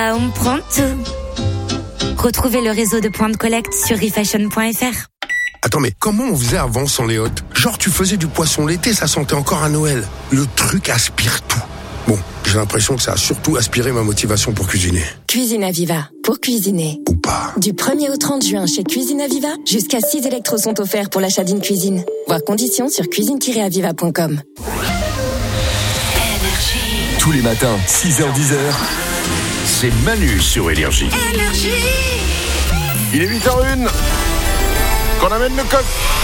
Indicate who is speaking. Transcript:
Speaker 1: On prend tout. Retrouvez le réseau de points de collecte sur refashion.fr.
Speaker 2: Attends, mais comment on faisait avant sans les hôtes? Genre, tu faisais du poisson l'été, ça sentait encore à Noël. Le truc aspire tout. Bon, j'ai l'impression que ça a surtout aspiré ma motivation pour cuisiner.
Speaker 3: Cuisine Aviva, pour cuisiner.
Speaker 2: Ou pas.
Speaker 3: Du 1er au 30 juin chez Cuisine Aviva, jusqu'à 6 électros sont offerts pour l'achat d'une cuisine. Voir conditions sur cuisine-aviva.com.
Speaker 4: Tous les matins, 6h-10h, c'est Manu sur Énergie.
Speaker 5: Il est 8h01, qu'on amène le coq.